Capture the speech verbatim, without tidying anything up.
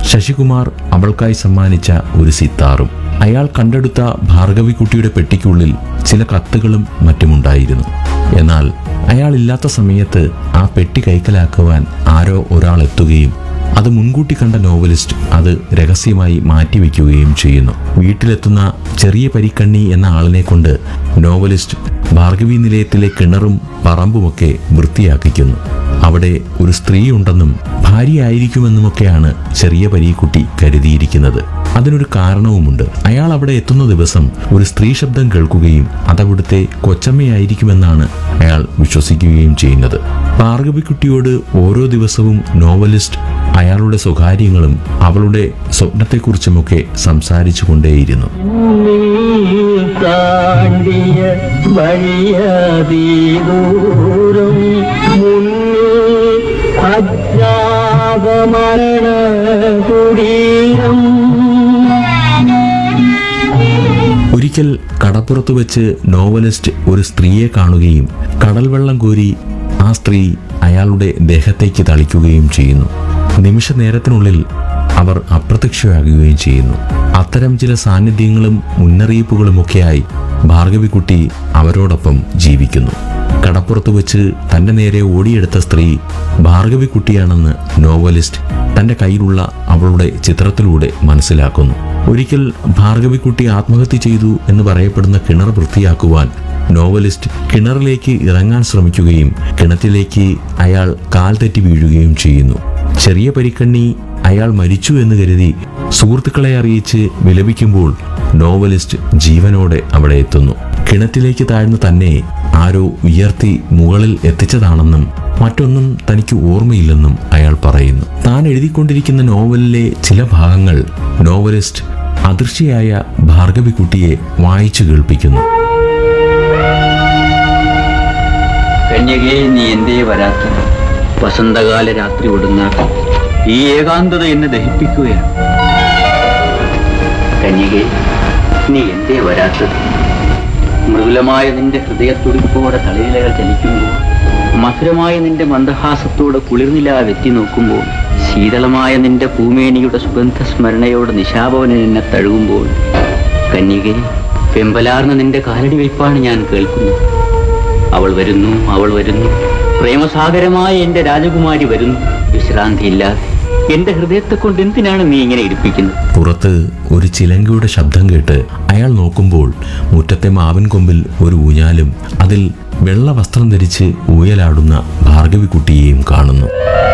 ശശികുമാർ അവൾക്കായി സമ്മാനിച്ച ഒരു സിത്താറും. അയാൾ കണ്ടെടുത്ത ഭാർഗവിക്കുട്ടിയുടെ പെട്ടിക്കുള്ളിൽ ചില കത്തുകളും മറ്റുമുണ്ടായിരുന്നു. എന്നാൽ അയാൾ ഇല്ലാത്ത സമയത്ത് ആ പെട്ടി കൈക്കലാക്കുവാൻ ആരോ ഒരാൾ എത്തുകയും അത് മുൻകൂട്ടി കണ്ട നോവലിസ്റ്റ് അത് രഹസ്യമായി മാറ്റിവെക്കുകയും ചെയ്യുന്നു. വീട്ടിലെത്തുന്ന ചെറിയ പരിക്കണ്ണി എന്ന ആളിനെ കൊണ്ട് നോവലിസ്റ്റ് ഭാർഗവി നിലയത്തിലെ കിണറും പറമ്പുമൊക്കെ വൃത്തിയാക്കിക്കുന്നു. അവിടെ ഒരു സ്ത്രീ ഉണ്ടെന്നും ഭാര്യയായിരിക്കുമെന്നുമൊക്കെയാണ് ചെറിയ പരീക്കുട്ടി കരുതിയിരിക്കുന്നത്. അതിനൊരു കാരണവുമുണ്ട്. അയാൾ അവിടെ എത്തുന്ന ദിവസം ഒരു സ്ത്രീ ശബ്ദം കേൾക്കുകയും അതവിടുത്തെ കൊച്ചമ്മയായിരിക്കുമെന്നാണ് അയാൾ വിശ്വസിക്കുകയും ചെയ്യുന്നത്. ഭാർഗവിക്കുട്ടിയോട് ഓരോ ദിവസവും നോവലിസ്റ്റ് അയാളുടെ സ്വകാര്യങ്ങളും അവളുടെ സ്വപ്നത്തെക്കുറിച്ചുമൊക്കെ സംസാരിച്ചു കൊണ്ടേയിരുന്നു. ഒരിക്കൽ കടപ്പുറത്ത് വെച്ച് നോവലിസ്റ്റ് ഒരു സ്ത്രീയെ കാണുകയും കടൽ വെള്ളം കോരി ആ സ്ത്രീ അയാളുടെ ദേഹത്തേക്ക് തളിക്കുകയും ചെയ്യുന്നു. നിമിഷ നേരത്തിനുള്ളിൽ അവർ അപ്രത്യക്ഷമാകുകയും ചെയ്യുന്നു. അത്തരം ചില സാന്നിധ്യങ്ങളും മുന്നറിയിപ്പുകളുമൊക്കെയായി ഭാർഗവിക്കുട്ടി അവരോടൊപ്പം ജീവിക്കുന്നു. കടപ്പുറത്ത് വെച്ച് തൻ്റെ നേരെ ഓടിയെടുത്ത സ്ത്രീ ഭാർഗവിക്കുട്ടിയാണെന്ന് നോവലിസ്റ്റ് തൻ്റെ കയ്യിലുള്ള അവളുടെ ചിത്രത്തിലൂടെ മനസ്സിലാക്കുന്നു. ഒരിക്കൽ ഭാർഗവിക്കുട്ടി ആത്മഹത്യ ചെയ്തു എന്ന് പറയപ്പെടുന്ന കിണർ വൃത്തിയാക്കുവാൻ നോവലിസ്റ്റ് കിണറിലേക്ക് ഇറങ്ങാൻ ശ്രമിക്കുകയും കിണറ്റിലേക്ക് അയാൾ കാൽ തെറ്റി വീഴുകയും ചെയ്യുന്നു. ചെറിയ പരിക്കണ്ണി അയാൾ മരിച്ചു എന്ന് കരുതി സുഹൃത്തുക്കളെ അറിയിച്ച് വിലപിക്കുമ്പോൾ നോവലിസ്റ്റ് ജീവനോടെ അവിടെ എത്തുന്നു. കിണറ്റിലേക്ക് താഴ്ന്നു തന്നെ ആരോ ഉയർത്തി മുകളിൽ എത്തിച്ചതാണെന്നും മറ്റൊന്നും തനിക്ക് ഓർമ്മയില്ലെന്നും അയാൾ പറയുന്നു. താൻ എഴുതിക്കൊണ്ടിരിക്കുന്ന നോവലിലെ ചില ഭാഗങ്ങൾ നോവലിസ്റ്റ് അദൃശ്യയായ ഭാർഗവിക്കുട്ടിയെ വായിച്ചു കേൾപ്പിക്കുന്നു. കന്യകേ, നീ എന്തേ വരാത്ത? വസന്തകാല രാത്രി ഒടുങ്ങ ഈ ഏകാന്തത എന്നെ ദഹിപ്പിക്കുകയാണ്. കന്യകേ, നീ എന്തേ വരാത്തത്? മൃദുലമായ നിന്റെ ഹൃദയത്തുടിപ്പോടെ തളിരിലകൾ ചലിക്കുമ്പോൾ, മധുരമായ നിന്റെ മന്ദഹാസത്തോടെ കുളിർനിലാവ് എത്തി നോക്കുമ്പോൾ, ശീതളമായ നിന്റെ പൂമേനിയുടെ സുഗന്ധ സ്മരണയോട് നിശാഭവനിൽ എന്നെ തഴുകുമ്പോൾ, കന്യകേ, വെമ്പലാർന്ന നിന്റെ കാലടി വയ്പ്പാണ് ഞാൻ കേൾക്കുന്നത്. അവൾ വരുന്നു, അവൾ വരുന്നു, പ്രേമസാഗരമായ എന്റെ രാജകുമാരി വരുന്നു. വിശ്രാന്തിയില്ലാതെ എന്റെ ഹൃദയത്തെ കൊണ്ട് എന്തിനാണ് നീ ഇങ്ങനെ ഇരിപ്പിക്കുന്നത്? പുറത്ത് ഒരു ചിലങ്കയുടെ ശബ്ദം കേട്ട് അയാൾ നോക്കുമ്പോൾ മുറ്റത്തെ മാവിൻ കൊമ്പിൽ ഒരു ഊഞ്ഞാലും അതിൽ വെള്ള വസ്ത്രം ധരിച്ച് ഊയലാടുന്ന ഭാർഗവിക്കുട്ടിയെയും കാണുന്നു.